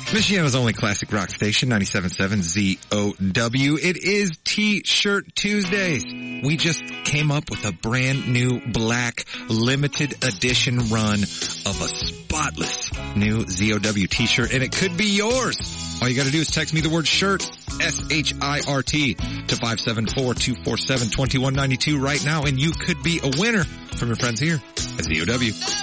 Michiana's only classic rock station, 97.7 ZOW. It is T-Shirt Tuesdays. We just came up with a brand new black limited edition run of a spotless new ZOW T-shirt, and it could be yours. All you gotta do is text me the word shirt, S-H-I-R-T, to 574-247-2192 right now, and you could be a winner from your friends here at ZOW.